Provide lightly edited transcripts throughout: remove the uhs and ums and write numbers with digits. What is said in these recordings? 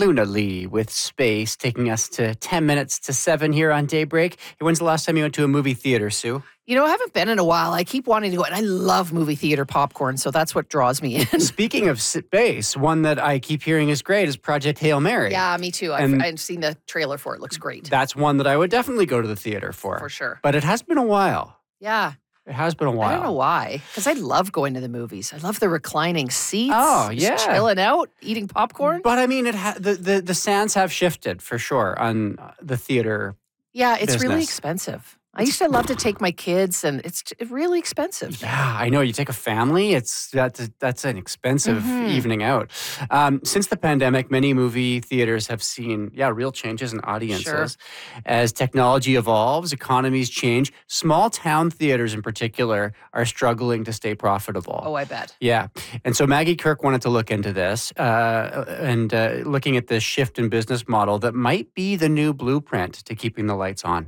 Luna Lee with Space, taking us to 10 minutes to 7 here on Daybreak. Hey, when's the last time you went to a movie theater, Sue? You know, I haven't been in a while. I keep wanting to go, and I love movie theater popcorn, so that's what draws me in. Speaking of Space, one that I keep hearing is great is Project Hail Mary. Yeah, me too. I've seen the trailer for it. It looks great. That's one that I would definitely go to the theater for. For sure. But it has been a while. Yeah. It has been a while. I don't know why, because I love going to the movies. I love the reclining seats. Oh, yeah. Just chilling out, eating popcorn. But I mean, the sands have shifted for sure on the theater. Yeah, it's really business. Expensive. I used to love to take my kids, and it's really expensive. Yeah, I know. You take a family, that's an expensive evening out. Since the pandemic, many movie theaters have seen, real changes in audiences. Sure. As technology evolves, economies change. Small town theaters in particular are struggling to stay profitable. Oh, I bet. Yeah. And so Maggie Kirk wanted to look into this and looking at this shift in business model that might be the new blueprint to keeping the lights on.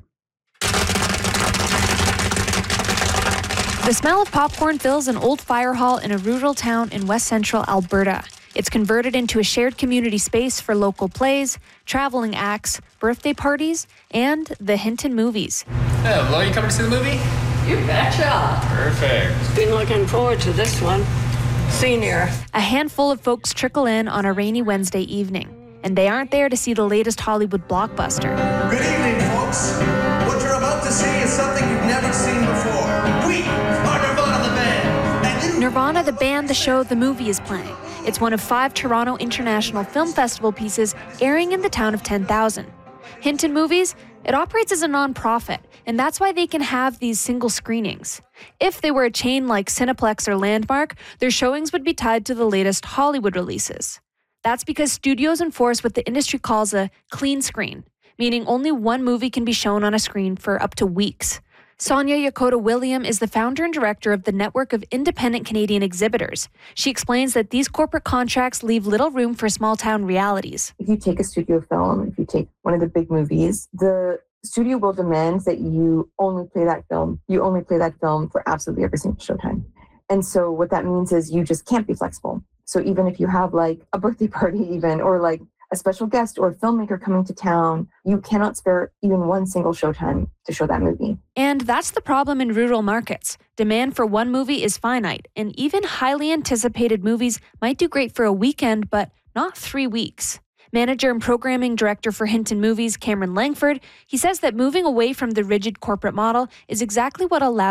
The smell of popcorn fills an old fire hall in a rural town in west central Alberta. It's converted into a shared community space for local plays, traveling acts, birthday parties, and the Hinton movies. Hello, you coming to see the movie? You betcha. Perfect. Been looking forward to this one. Senior. A handful of folks trickle in on a rainy Wednesday evening, and they aren't there to see the latest Hollywood blockbuster. Good evening, folks. What you're about to see is something you've never seen before. We are Nirvana the band. And you... Nirvana the band, the show, the movie is playing. It's one of 5 Toronto International Film Festival pieces airing in the town of 10,000. Hinton Movies, it operates as a nonprofit, and that's why they can have these single screenings. If they were a chain like Cineplex or Landmark, their showings would be tied to the latest Hollywood releases. That's because studios enforce what the industry calls a clean screen, meaning only one movie can be shown on a screen for up to weeks. Sonia Yokota William is the founder and director of the network of independent Canadian exhibitors. She explains that these corporate contracts leave little room for small-town realities. If you take a studio film, if you take one of the big movies, the studio will demand that you only play that film. You only play that film for absolutely every single showtime. And so what that means is you just can't be flexible. So even if you have like a birthday party even, or like a special guest or a filmmaker coming to town, you cannot spare even one single showtime to show that movie. And that's the problem in rural markets. Demand for one movie is finite, and even highly anticipated movies might do great for a weekend, but not 3 weeks. Manager and programming director for Hinton Movies, Cameron Langford, he says that moving away from the rigid corporate model is exactly what allows